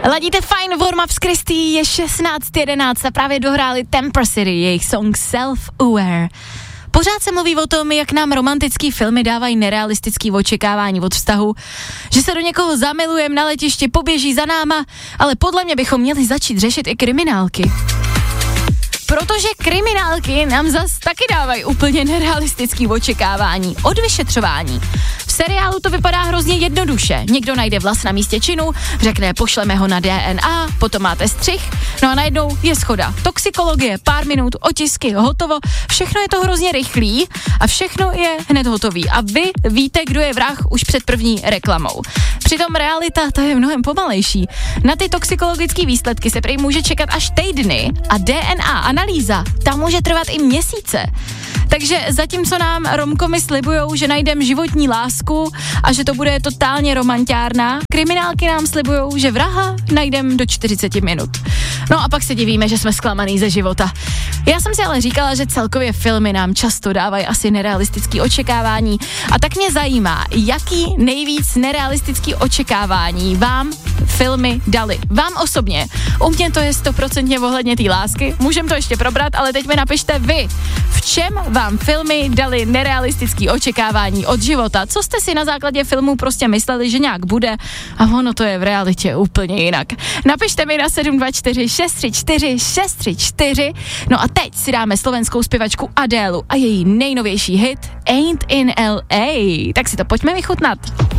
Ladíte fajn, warm up s Kristý, je 16:11 a právě dohráli Temper City, jejich song Self-Aware. Pořád se mluví o tom, jak nám romantický filmy dávají nerealistický očekávání od vztahu, že se do někoho zamilujeme na letišti, poběží za náma, ale podle mě bychom měli začít řešit i kriminálky. Protože kriminálky nám zas taky dávají úplně nerealistický očekávání od vyšetřování. V seriálu to vypadá hrozně jednoduše. Někdo najde vlas na místě činu, řekne pošleme ho na DNA, potom máte střih, no a najednou je shoda. Toxikologie, pár minut, otisky, hotovo, všechno je to hrozně rychlý a všechno je hned hotový. A vy víte, kdo je vrah už před první reklamou. Přitom realita to je mnohem pomalejší. Na ty toxikologické výsledky se prý může čekat až týdny a DNA analýza, ta může trvat i měsíce. Takže zatímco nám romkomy slibujou, že najdeme životní lásku a že to bude totálně romantiárna, kriminálky nám slibujou, že vraha najdeme do 40 minut. No a pak se divíme, že jsme zklamaný ze života. Já jsem si ale říkala, že celkově filmy nám často dávají asi nerealistický očekávání a tak mě zajímá, jaký nejvíc nerealistický očekávání vám filmy dali. Vám osobně. U mě to je 100% ohledně té lásky, můžeme to ještě probrat, ale teď mi napište vy, v čem vám filmy dali nerealistický očekávání od života. Co jste si na základě filmů prostě mysleli, že nějak bude a ono to je v realitě úplně jinak. Napište mi na 724 634 634. No a teď si dáme slovenskou zpěvačku Adélu a její nejnovější hit Ain't in LA. Tak si to pojďme vychutnat.